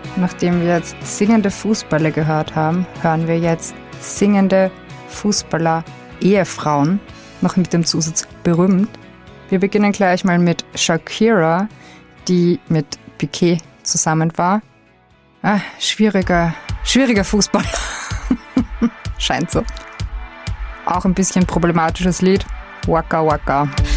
Nachdem wir jetzt singende Fußballer gehört haben, hören wir jetzt singende Fußballer-Ehefrauen, noch mit dem Zusatz berühmt. Wir beginnen gleich mal mit Shakira, die mit Piqué zusammen war. Schwieriger Fußballer. Scheint so. Auch ein bisschen problematisches Lied. Waka Waka.